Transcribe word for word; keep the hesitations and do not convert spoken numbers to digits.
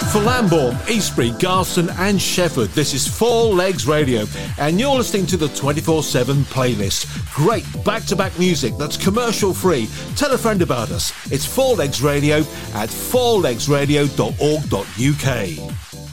For Lambourne, Eastbury, Garston and Shefford, this is Four Legs Radio, and you're listening to the twenty-four seven playlist. Great back-to-back music that's commercial-free. Tell a friend about us. It's Four Legs Radio at four legs radio dot org dot uk.